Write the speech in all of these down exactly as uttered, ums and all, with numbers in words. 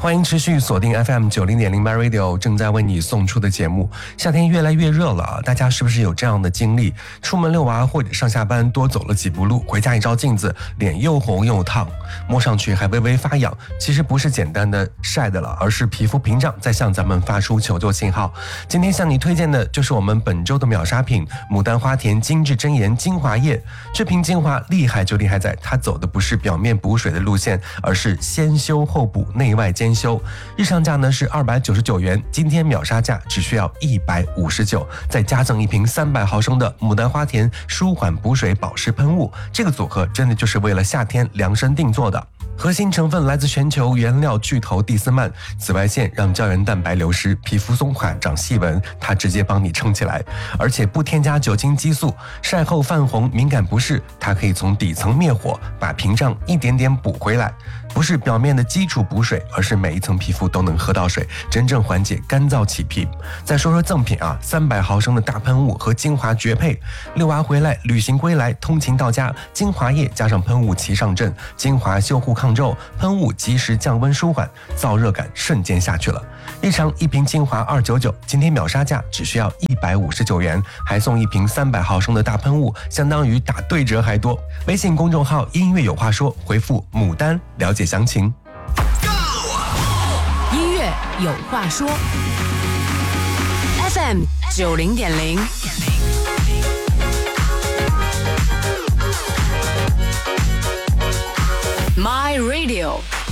欢迎持续锁定 F M 九零点零 My Radio 正在为你送出的节目。夏天越来越热了，大家是不是有这样的经历？出门遛娃或者上下班多走了几步路，回家一照镜子，脸又红又烫，摸上去还微微发痒。其实不是简单的晒的了，而是皮肤屏障在向咱们发出求救信号。今天向你推荐的就是我们本周的秒杀品牡丹花田精致真颜精华液。这瓶精华厉害就厉害在它走的不是表面补水的路线，而是先修后补，内外兼修。日常价呢是二百九十九元，今天秒杀价只需要一百五十九，再加赠一瓶三百毫升的牡丹花田舒缓补水保湿喷雾。这个组合真的就是为了夏天量身定做的。核心成分来自全球原料巨头蒂斯曼，紫外线让胶原蛋白流失，皮肤松垮长细纹，它直接帮你撑起来，而且不添加酒精激素，晒后泛红敏感不适，它可以从底层灭火，把屏障一点点补回来。不是表面的基础补水，而是每一层皮肤都能喝到水，真正缓解干燥起皮。再说说赠品啊，三百毫升的大喷雾和精华绝配，遛娃回来，旅行归来，通勤到家，精华液加上喷雾齐上阵，精华修护抗皱，喷雾及时降温舒缓，燥热感瞬间下去了。日常一瓶精华二百九十九，今天秒杀价只需要一百五十九元，还送一瓶三百毫升的大喷雾，相当于打对折还多。微信公众号音乐有话说，回复牡丹了解详情。 音乐有话说 F M 九零点零My Radio。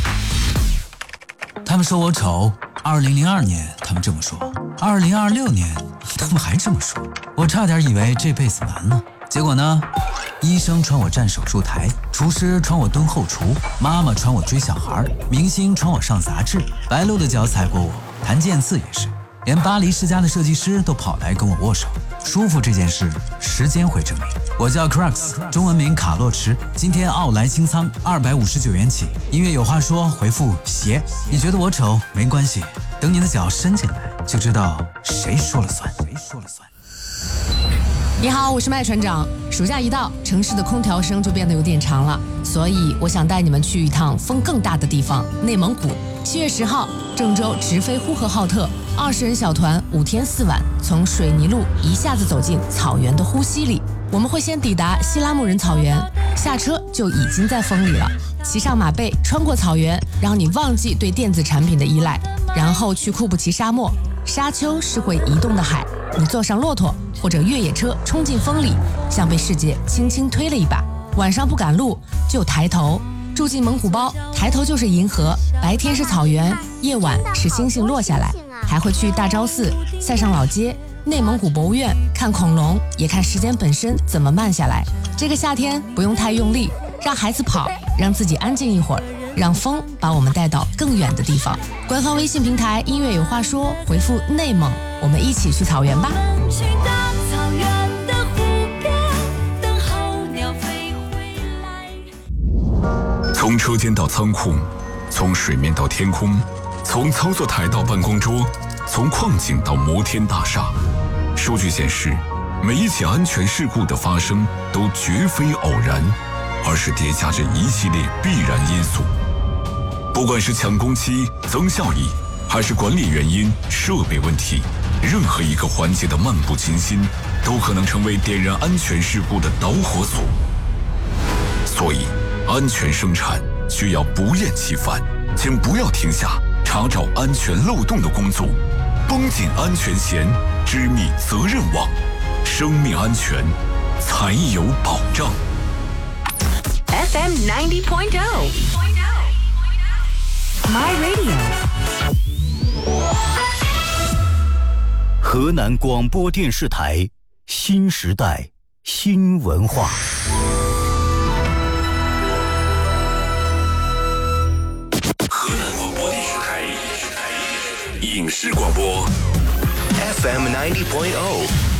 他们说我丑，二零零二年他们这么说，二零二六年他们还这么说，我差点以为这辈子完了。结果呢，医生传我站手术台，厨师传我蹲后厨，妈妈传我追小孩，明星传我上杂志，白鹭的脚踩过我，谭健次也是，连巴黎世家的设计师都跑来跟我握手。舒服这件事，时间会证明。我叫 Crux， 中文名卡洛驰，今天奥莱清仓，二百五十九元起。音乐有话说，回复鞋。你觉得我丑没关系，等你的脚伸进来，就知道谁说了算。谁说了算？ 你好，我是麦船长。暑假一到，城市的空调声就变得有点长了，所以我想带你们去一趟风更大的地方——内蒙古。七月十号，郑州直飞呼和浩特，二十人小团，五天四晚，从水泥路一下子走进草原的呼吸里。我们会先抵达西拉木仁草原，下车就已经在风里了。骑上马背，穿过草原，让你忘记对电子产品的依赖，然后去库布齐沙漠。沙丘是会移动的海，你坐上骆驼或者越野车冲进风里，像被世界轻轻推了一把。晚上不赶路就抬头，住进蒙古包，抬头就是银河，白天是草原，夜晚是星星落下来。还会去大昭寺、塞上老街、内蒙古博物院看恐龙，也看时间本身怎么慢下来。这个夏天不用太用力，让孩子跑，让自己安静一会儿，让风把我们带到更远的地方。官方微信平台音乐有话说，回复内蒙，我们一起去草原吧。 从车间到仓库，从水面到天空，从操作台到办公桌，从矿井到摩天大厦。数据显示，每一起安全事故的发生都绝非偶然，而是叠加着一系列必然因素。不管是抢工期、增效益，还是管理原因、设备问题，任何一个环节的漫不经心，都可能成为点燃安全事故的导火索。所以，安全生产需要不厌其烦，请不要停下查找安全漏洞的工作，绷紧安全弦，织密责任网，生命安全才有保障。 F M ninety point oh My Radio 河南广播电视台新时代新文化。 河南广播电视台影视广播 F M ninety point oh